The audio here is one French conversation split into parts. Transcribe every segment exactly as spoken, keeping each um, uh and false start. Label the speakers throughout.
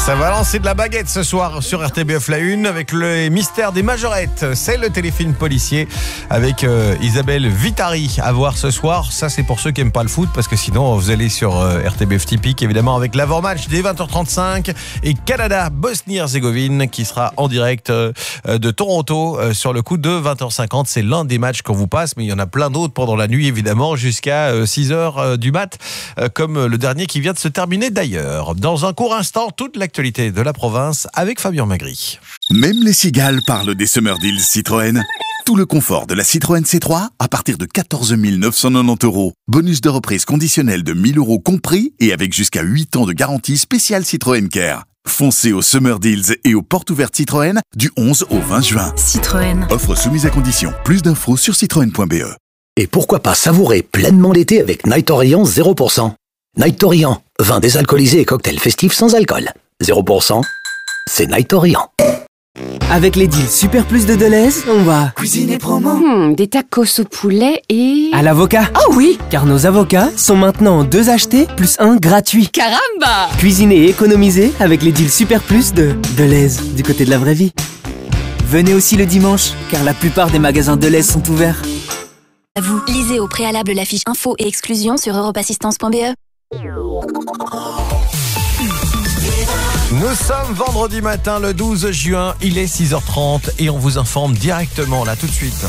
Speaker 1: Ça va lancer de la baguette ce soir sur R T B F La Une avec le mystère des majorettes. C'est le téléfilm policier avec euh, Isabelle Vitari à voir ce soir. Ça, c'est pour ceux qui n'aiment pas le foot parce que sinon, vous allez sur euh, R T B F Typique, évidemment, avec l'avant-match dès vingt heures trente-cinq et Canada-Bosnie-Herzégovine qui sera en direct euh, de Toronto euh, sur le coup de vingt heures cinquante. C'est l'un des matchs qu'on vous passe, mais il y en a plein d'autres pendant la nuit, évidemment, jusqu'à euh, six heures euh, du mat, euh, comme le dernier qui vient de se terminer d'ailleurs. Dans un court instant, toute l'actualité de la province avec Fabien Magri.
Speaker 2: Même les cigales parlent des Summer Deals Citroën. Tout le confort de la Citroën C trois à partir de quatorze mille neuf cent quatre-vingt-dix euros. Bonus de reprise conditionnel de mille euros compris et avec jusqu'à huit ans de garantie spéciale Citroën Care. Foncez aux Summer Deals et aux portes ouvertes Citroën du onze au vingt juin.
Speaker 3: Citroën.
Speaker 2: Offre soumise à condition. Plus d'infos sur citroën point b e.
Speaker 4: Et pourquoi pas savourer pleinement l'été avec Night Orient zéro pour cent. Night Orient, vin désalcoolisé et cocktail festif sans alcool. zéro pour cent, c'est Night Orient.
Speaker 5: Avec les deals Super Plus de Deleuze, on va
Speaker 6: cuisiner promo.
Speaker 3: Hmm, des tacos au poulet et...
Speaker 5: à l'avocat.
Speaker 3: Oh oui!
Speaker 5: Car nos avocats sont maintenant deux achetés plus un gratuit.
Speaker 3: Caramba!
Speaker 5: Cuisiner et économiser avec les deals Super Plus de Deleuze, du côté de la vraie vie. Venez aussi le dimanche, car la plupart des magasins Deleuze sont ouverts.
Speaker 7: À vous, lisez au préalable la fiche info et exclusion sur europassistance point b e.
Speaker 1: Nous sommes vendredi matin, le douze juin, il est six heures trente et on vous informe directement là tout de suite.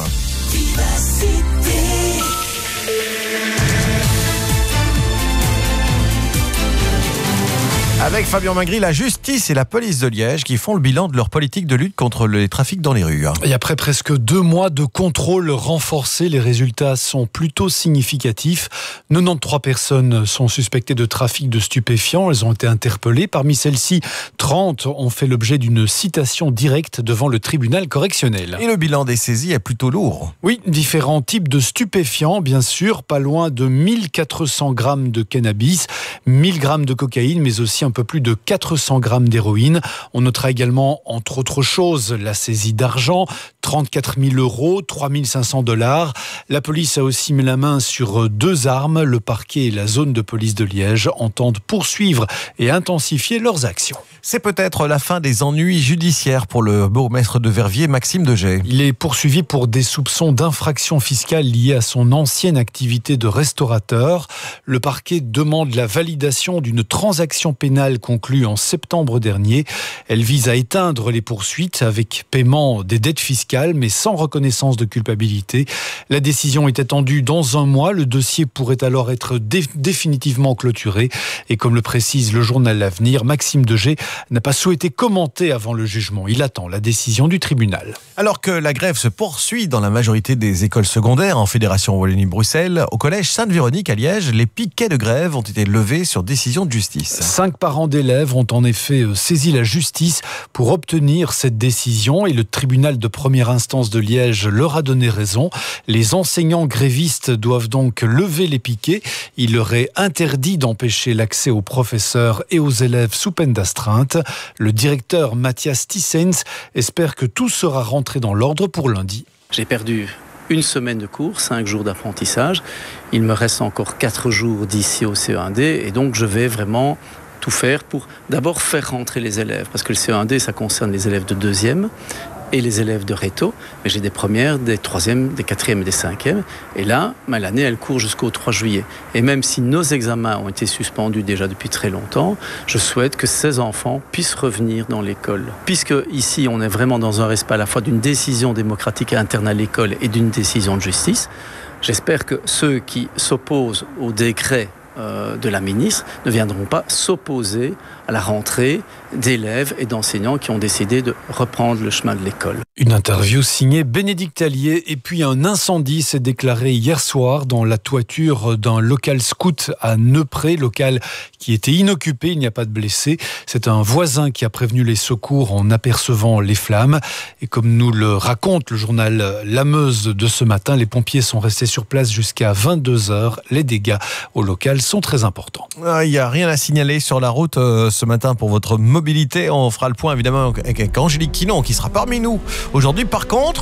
Speaker 1: Avec Fabien Magri, la justice et la police de Liège qui font le bilan de leur politique de lutte contre les trafics dans les rues.
Speaker 8: Et après presque deux mois de contrôle renforcé, les résultats sont plutôt significatifs. quatre-vingt-treize personnes sont suspectées de trafic de stupéfiants. Elles ont été interpellées. Parmi celles-ci, trente ont fait l'objet d'une citation directe devant le tribunal correctionnel.
Speaker 1: Et le bilan des saisies est plutôt lourd.
Speaker 8: Oui, différents types de stupéfiants, bien sûr. Pas loin de mille quatre cents grammes de cannabis, mille grammes de cocaïne, mais aussi un peu plus de quatre cents grammes d'héroïne. On notera également, entre autres choses, la saisie d'argent, trente-quatre mille euros, trois mille cinq cents dollars. La police a aussi mis la main sur deux armes. Le parquet et la zone de police de Liège entendent poursuivre et intensifier leurs actions.
Speaker 1: C'est peut-être la fin des ennuis judiciaires pour le bourgmestre de Verviers, Maxime Degey.
Speaker 8: Il est poursuivi pour des soupçons d'infraction fiscale liée à son ancienne activité de restaurateur. Le parquet demande la validation d'une transaction pénale conclue en septembre dernier. Elle vise à éteindre les poursuites avec paiement des dettes fiscales, mais sans reconnaissance de culpabilité. La décision est attendue dans un mois. Le dossier pourrait alors être dé- définitivement clôturé. Et comme le précise le journal L'Avenir, Maxime Degey n'a pas souhaité commenter avant le jugement. Il attend la décision du tribunal.
Speaker 1: Alors que la grève se poursuit dans la majorité des écoles secondaires en Fédération Wallonie-Bruxelles, au collège Sainte-Véronique à Liège, les piquets de grève ont été levés sur décision de justice.
Speaker 8: Cinq parents d'élèves ont en effet saisi la justice pour obtenir cette décision et le tribunal de première instance de Liège leur a donné raison. Les enseignants grévistes doivent donc lever les piquets. Il leur est interdit d'empêcher l'accès aux professeurs et aux élèves sous peine d'astreinte. Le directeur Mathias Thysens espère que tout sera rentré dans l'ordre pour lundi.
Speaker 9: J'ai perdu une semaine de cours, cinq jours d'apprentissage. Il me reste encore quatre jours d'ici au C E un D et donc je vais vraiment tout faire pour d'abord faire rentrer les élèves. Parce que le C E un D, ça concerne les élèves de deuxième et les élèves de réto. Mais j'ai des premières, des troisièmes, des quatrièmes et des cinquièmes. Et là, l'année, elle court jusqu'au trois juillet. Et même si nos examens ont été suspendus déjà depuis très longtemps, je souhaite que ces enfants puissent revenir dans l'école. Puisque ici, on est vraiment dans un respect à la fois d'une décision démocratique interne à l'école et d'une décision de justice, j'espère que ceux qui s'opposent au décret euh, de la ministre ne viendront pas s'opposer à la rentrée d'élèves et d'enseignants qui ont décidé de reprendre le chemin de l'école.
Speaker 8: Une interview signée Bénédicte Allier. Et puis un incendie s'est déclaré hier soir dans la toiture d'un local scout à Neupré, local qui était inoccupé, il n'y a pas de blessés. C'est un voisin qui a prévenu les secours en apercevant les flammes. Et comme nous le raconte le journal La Meuse de ce matin, les pompiers sont restés sur place jusqu'à vingt-deux heures. Les dégâts au local sont très importants.
Speaker 1: Il n'y a rien à signaler sur la route euh, ce matin pour votre mobilité. On fera le point évidemment avec Angélique Quinon qui sera parmi nous aujourd'hui. Par contre,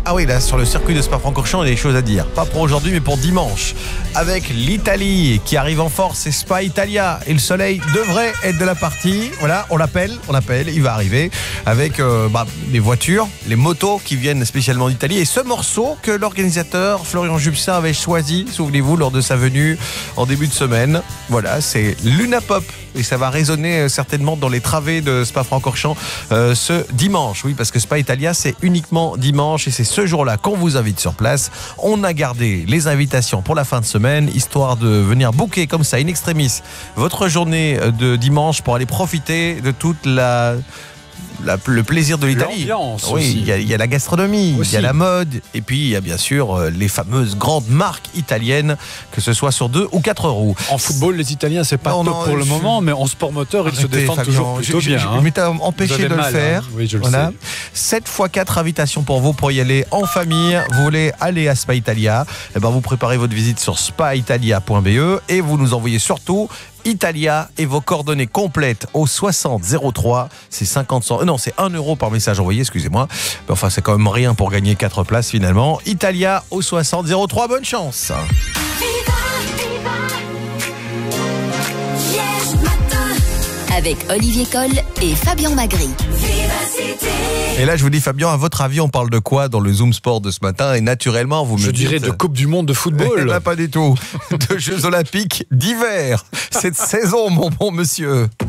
Speaker 1: Ah oui, là, sur le circuit de Spa-Francorchamps, il y a des choses à dire. Pas pour aujourd'hui, mais pour dimanche. Avec l'Italie qui arrive en force, c'est Spa Italia. Et le soleil devrait être de la partie. Voilà, on l'appelle, on l'appelle, il va arriver. Avec euh, bah, les voitures, les motos qui viennent spécialement d'Italie. Et ce morceau que l'organisateur Florian Jupsin avait choisi, souvenez-vous, lors de sa venue en début de semaine. Voilà, c'est Luna Pop. Et ça va résonner certainement dans les travées de Spa-Francorchamps euh, ce dimanche. Oui, parce que Spa Italia, c'est uniquement dimanche et c'est ce jour-là qu'on vous invite sur place. On a gardé les invitations pour la fin de semaine, histoire de venir booker comme ça, in extremis, votre journée de dimanche pour aller profiter de toute la... La, le plaisir de l'Italie.
Speaker 8: L'ambiance
Speaker 1: oui,
Speaker 8: aussi.
Speaker 1: Il y, a, il y a la gastronomie,
Speaker 8: Aussi.
Speaker 1: il y a la mode, et puis il y a bien sûr euh, les fameuses grandes marques italiennes, que ce soit sur deux ou quatre roues.
Speaker 8: En football, les Italiens, c'est pas
Speaker 1: Non,
Speaker 8: top
Speaker 1: non,
Speaker 8: pour le
Speaker 1: je-
Speaker 8: moment, mais en sport moteur, ils se
Speaker 1: Arrêtez,
Speaker 8: défendent
Speaker 1: Fabien,
Speaker 8: toujours plutôt
Speaker 1: je,
Speaker 8: bien.
Speaker 1: Je,
Speaker 8: hein.
Speaker 1: je m'étais
Speaker 8: Vous
Speaker 1: empêché
Speaker 8: avez
Speaker 1: de
Speaker 8: mal,
Speaker 1: le faire.
Speaker 8: hein. Oui, je le
Speaker 1: Voilà.
Speaker 8: sais.
Speaker 1: sept fois quatre invitations pour vous pour y aller en famille. Vous voulez aller à Spa Italia, eh ben vous préparez votre visite sur spa italia point b e et vous nous envoyez surtout Italia et vos coordonnées complètes au soixante zéro trois. C'est cinquante cents. Euh, non, c'est un euro par message envoyé, excusez-moi. Mais enfin, c'est quand même rien pour gagner quatre places finalement. Italia au soixante zéro trois. Bonne chance.
Speaker 7: Avec Olivier Coll et Fabien Magri.
Speaker 1: Et là, je vous dis, Fabien, à votre avis, on parle de quoi dans le Zoom Sport de ce matin? Et naturellement, vous me
Speaker 8: Je
Speaker 1: dites...
Speaker 8: dirais de Coupe du Monde de
Speaker 1: Eh
Speaker 8: football.
Speaker 1: ben, pas du tout. De Jeux Olympiques d'hiver. Cette saison, mon bon monsieur.